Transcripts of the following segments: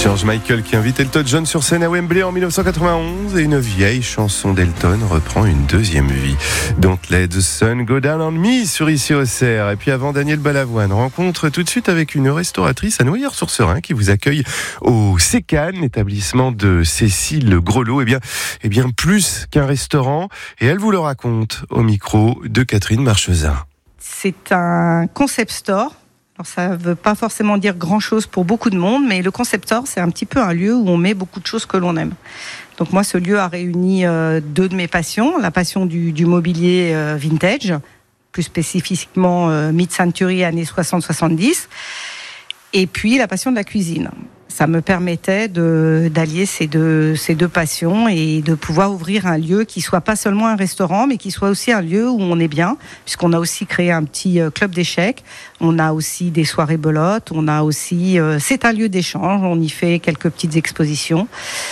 George Michael qui invite Elton John sur scène à Wembley en 1991 et une vieille chanson d'Elton reprend une deuxième vie. Don't let the sun go down on me sur Ici au Cerf. Et puis avant, Daniel Balavoine rencontre tout de suite avec une restauratrice à Noyers-sur-Serein qui vous accueille au Sécane, établissement de Cécile Grelot. Eh bien plus qu'un restaurant, et elle vous le raconte au micro de Catherine Marchezin. C'est un concept store. Alors ça ne veut pas forcément dire grand-chose pour beaucoup de monde, mais le concept store, c'est un petit peu un lieu où on met beaucoup de choses que l'on aime. Donc moi, ce lieu a réuni deux de mes passions, la passion du mobilier vintage, plus spécifiquement mid-century, années 60-70, et puis la passion de la cuisine. Ça me permettait d'allier ces deux passions et de pouvoir ouvrir un lieu qui soit pas seulement un restaurant, mais qui soit aussi un lieu où on est bien, puisqu'on a aussi créé un petit club d'échecs. On a aussi des soirées belotes. On a aussi, c'est un lieu d'échange. On y fait quelques petites expositions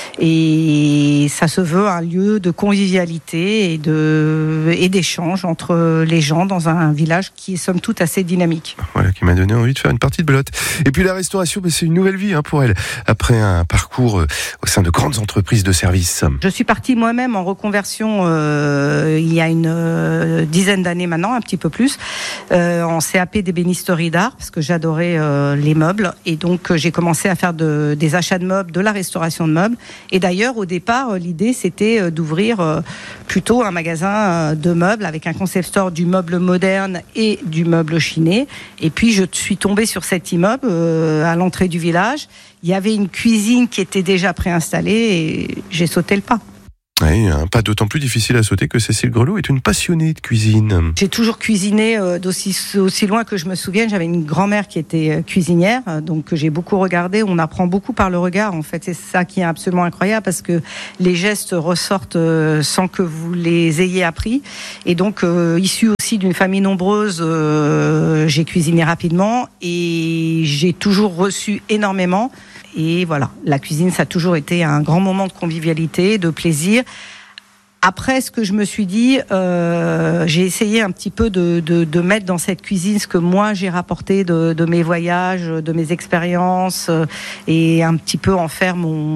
et ça se veut un lieu de convivialité et d'échange entre les gens dans un village qui est somme toute assez dynamique. Voilà, qui m'a donné envie de faire une partie de belote. Et puis la restauration, c'est une nouvelle vie pour elle. Après un parcours au sein de grandes entreprises de services. Je suis partie moi-même en reconversion il y a une dizaine d'années maintenant, un petit peu plus, en CAP d'ébénisterie d'art, parce que j'adorais les meubles. Et donc, j'ai commencé à faire des achats de meubles, de la restauration de meubles. Et d'ailleurs, au départ, l'idée, c'était d'ouvrir plutôt un magasin de meubles avec un concept store du meuble moderne et du meuble chiné. Et puis, je suis tombée sur cet immeuble à l'entrée du village. Il y avait une cuisine qui était déjà préinstallée et j'ai sauté le pas. Oui, un pas d'autant plus difficile à sauter que Cécile Grelot est une passionnée de cuisine. J'ai toujours cuisiné aussi loin que je me souvienne. J'avais une grand-mère qui était cuisinière, donc j'ai beaucoup regardé. On apprend beaucoup par le regard, en fait. C'est ça qui est absolument incroyable, parce que les gestes ressortent sans que vous les ayez appris. Et donc, issue aussi d'une famille nombreuse, j'ai cuisiné rapidement et j'ai toujours reçu énormément. Et voilà, la cuisine, ça a toujours été un grand moment de convivialité, de plaisir. Après, ce que je me suis dit, j'ai essayé un petit peu de mettre dans cette cuisine ce que moi j'ai rapporté de mes voyages, de mes expériences, et un petit peu en faire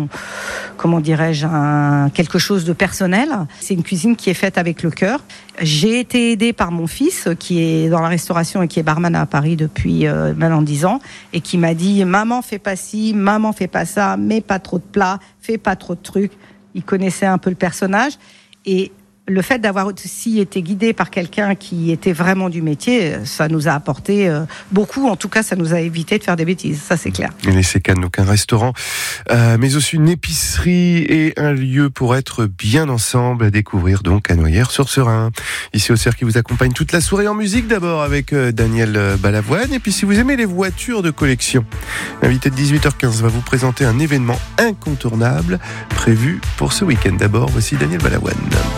quelque chose de personnel. C'est une cuisine qui est faite avec le cœur. J'ai été aidée par mon fils, qui est dans la restauration et qui est barman à Paris depuis maintenant 10 ans, et qui m'a dit « Maman, fais pas ci, maman, fais pas ça, mets pas trop de plats, fais pas trop de trucs ». Il connaissait un peu le personnage. Et le fait d'avoir aussi été guidé par quelqu'un qui était vraiment du métier, ça nous a apporté beaucoup. En tout cas, ça nous a évité de faire des bêtises. Ça, c'est clair. Et les Sécanes, donc un restaurant, mais aussi une épicerie et un lieu pour être bien ensemble à découvrir donc à Noyers-sur-Serein. Ici au Cerf qui vous accompagne toute la soirée en musique, d'abord avec Daniel Balavoine. Et puis si vous aimez les voitures de collection, l'invité de 18h15 va vous présenter un événement incontournable prévu pour ce week-end. D'abord, voici Daniel Balavoine.